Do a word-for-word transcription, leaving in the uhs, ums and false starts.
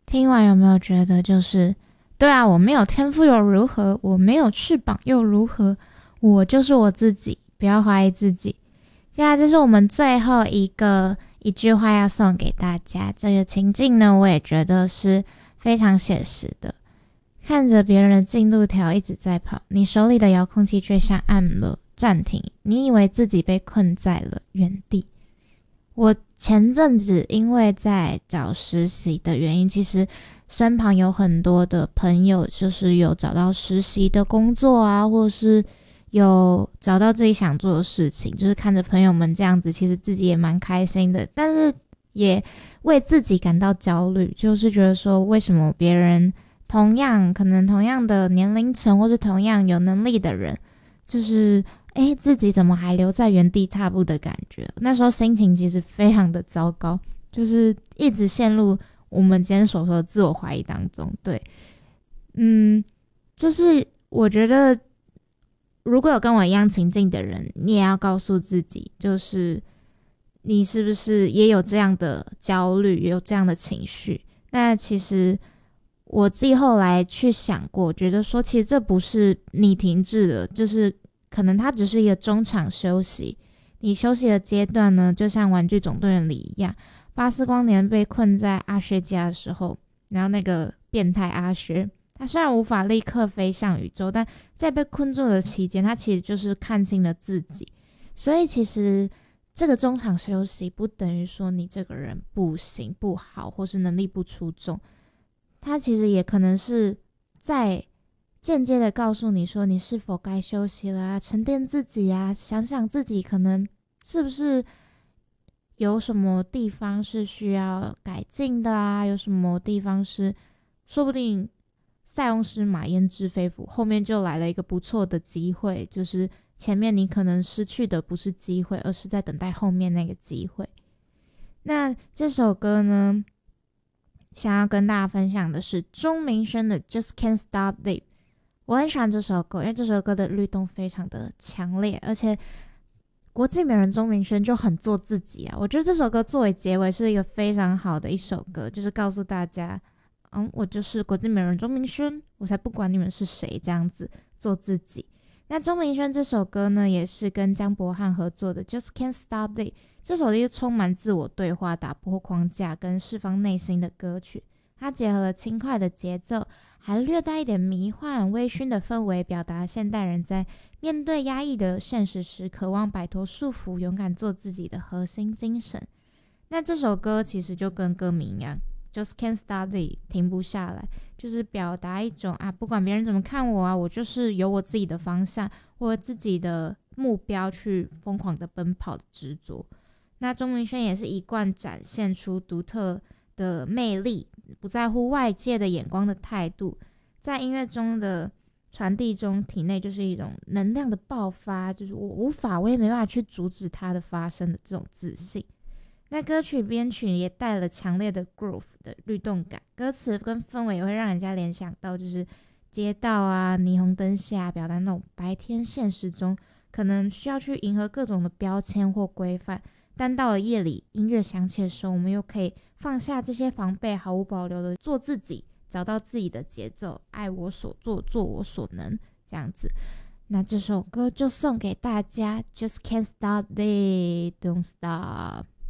听完有没有觉得就是对啊，我没有天赋又如何，我没有翅膀又如何，我就是我自己，不要怀疑自己。接下来这是我们最后一个一句话要送给大家，这个情境呢我也觉得是非常写实的。看着别人的进度条一直在跑，你手里的遥控器却像按了暂停，你以为自己被困在了原地。我前阵子因为在找实习的原因，其实身旁有很多的朋友就是有找到实习的工作啊，或是有找到自己想做的事情，就是看着朋友们这样子，其实自己也蛮开心的，但是也为自己感到焦虑，就是觉得说为什么别人同样可能同样的年龄层或是同样有能力的人，就是诶自己怎么还留在原地踏步的感觉。那时候心情其实非常的糟糕，就是一直陷入我们今天所说的自我怀疑当中。对，嗯，就是我觉得如果有跟我一样情境的人，你也要告诉自己，就是你是不是也有这样的焦虑，也有这样的情绪。那其实我自己后来去想过，觉得说其实这不是你停滞了，就是可能它只是一个中场休息。你休息的阶段呢，就像玩具总动员里一样，巴斯光年被困在阿薛家的时候，然后那个变态阿薛，他虽然无法立刻飞向宇宙，但在被困住的期间，他其实就是看清了自己。所以其实这个中场休息不等于说你这个人不行不好，或是能力不出众，他其实也可能是在间接的告诉你说你是否该休息了啊，沉淀自己啊，想想自己可能是不是有什么地方是需要改进的啊，有什么地方是说不定塞翁失马焉知非福，后面就来了一个不错的机会，就是前面你可能失去的不是机会，而是在等待后面那个机会。那这首歌呢，想要跟大家分享的是钟明轩的 Just Can't Stop It。 我很喜欢这首歌，因为这首歌的律动非常的强烈，而且国际美人钟明轩就很做自己啊。我觉得这首歌作为结尾是一个非常好的一首歌，就是告诉大家嗯，我就是国际美人钟明轩，我才不管你们是谁，这样子做自己。那钟明轩这首歌呢，也是跟江柏翰合作的 Just Can't Stop It。 这首歌是充满自我对话、打破框架跟释放内心的歌曲，它结合了轻快的节奏，还略带一点迷幻微醺的氛围，表达现代人在面对压抑的现实时渴望摆脱束缚、勇敢做自己的核心精神。那这首歌其实就跟歌名一样，Just Can't Stop It， 停不下来，就是表达一种啊，不管别人怎么看我啊，我就是有我自己的方向，我自己的目标去疯狂的奔跑的执着。那钟明轩也是一贯展现出独特的魅力，不在乎外界的眼光的态度，在音乐中的传递中，体内就是一种能量的爆发，就是我无法，我也没办法去阻止它的发生的这种自信。那歌曲编曲也带了强烈的 groove 的律动感，歌词跟氛围也会让人家联想到就是街道啊、霓虹灯下，表达那种白天现实中可能需要去迎合各种的标签或规范，但到了夜里音乐响起的时候，我们又可以放下这些防备，毫无保留的做自己，找到自己的节奏，爱我所做，做我所能，这样子。那这首歌就送给大家， Just Can't Stop It, Don't Stop。